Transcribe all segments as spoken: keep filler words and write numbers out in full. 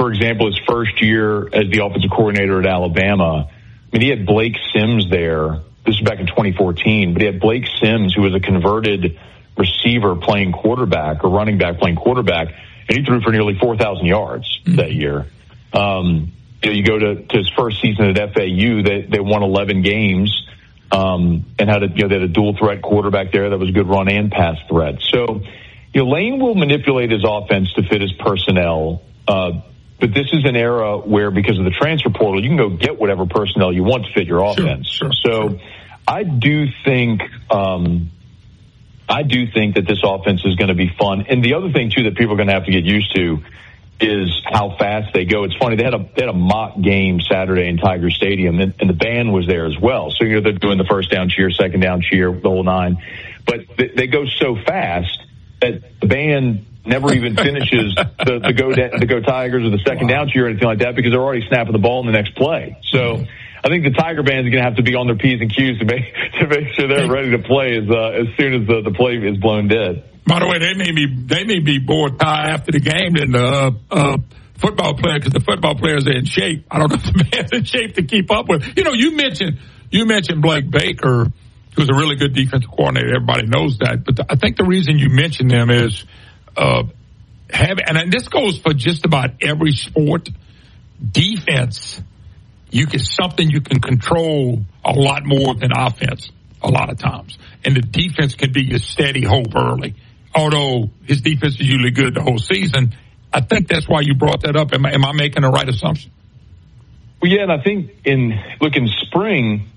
for example, his first year as the offensive coordinator at Alabama, I mean, he had Blake Sims there. This was back in twenty fourteen, but he had Blake Sims, who was a converted receiver playing quarterback or running back playing quarterback, and he threw for nearly four thousand yards mm-hmm. that year. Um, you know, you go to, to his first season at F A U, they, they won eleven games, um, and had a, you know, they had a dual threat quarterback there that was a good run and pass threat. So, you know, Lane will manipulate his offense to fit his personnel, uh, but this is an era where, because of the transfer portal, you can go get whatever personnel you want to fit your offense. Sure, sure, so sure. I do think, um, I do think that this offense is going to be fun. And the other thing, too, that people are going to have to get used to is how fast they go. It's funny, they had a, they had a mock game Saturday in Tiger Stadium, and, and the band was there as well. So, you know, they're doing the first down cheer, second down cheer, the whole nine. But they, they go so fast that the band never even finishes the, the go the go Tigers or the second wow. down cheer or anything like that, because they're already snapping the ball in the next play. So I think the Tiger band's going to have to be on their P's and Q's to make to make sure they're ready to play as uh, as soon as the, the play is blown dead. By the way, they may be they may be more tired after the game than the uh, uh, football player, because the football players are in shape. I don't know if the man's in shape to keep up with. You know, you mentioned you mentioned Blake Baker, who's a really good defensive coordinator. Everybody knows that. But the, I think the reason you mentioned them is uh, have, and this goes for just about every sport, defense. You can something you can control a lot more than offense a lot of times, and the defense can be your steady hope early. Although his defense is usually good the whole season, I think that's why you brought that up. Am I, am I making the right assumption? Well, yeah, and I think in look in spring,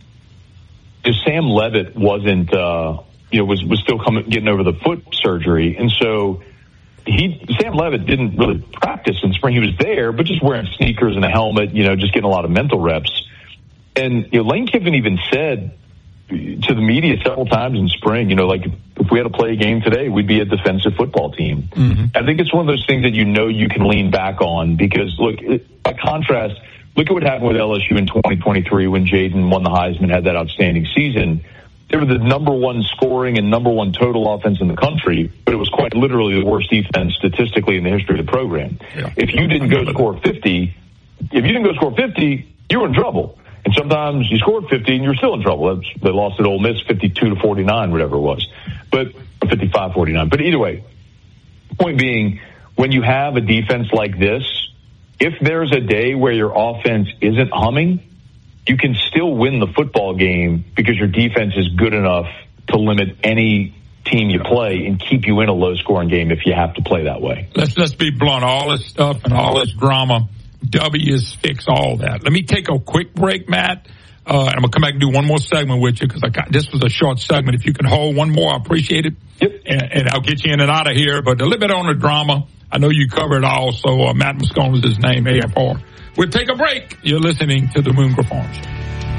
Sam Levitt wasn't, uh, you know, was was still coming getting over the foot surgery, and so he Sam Levitt didn't really practice in spring. He was there, but just wearing sneakers and a helmet, you know, just getting a lot of mental reps. And you know, Lane Kiffin even said to the media several times in spring, you know, like, if we had to play a game today, we'd be a defensive football team. Mm-hmm. I think it's one of those things that you know you can lean back on, because, look, it, by contrast, look at what happened with L S U in twenty twenty-three when Jaden won the Heisman, had that outstanding season. They were the number one scoring and number one total offense in the country, but it was quite literally the worst defense statistically in the history of the program. Yeah. If you didn't go score fifty, if you didn't go score fifty, you were in trouble. And sometimes you scored fifty and you're still in trouble. That's, they lost at Ole Miss fifty-two to forty-nine, whatever it was, but fifty-five forty-nine. But either way, point being, when you have a defense like this, if there's a day where your offense isn't humming, you can still win the football game because your defense is good enough to limit any team you play and keep you in a low-scoring game if you have to play that way. Let's let's be blunt. All this stuff and all this drama, W's fix all that. Let me take a quick break, Matt. Uh, and I'm going to come back and do one more segment with you, because I got, this was a short segment. If you can hold one more, I appreciate it. Yep. And, and I'll get you in and out of here. But a little bit on the drama. I know you covered it all. So uh, Matt Moscone is his name, A F R. We'll take a break. You're listening to the Moon Griffon Show.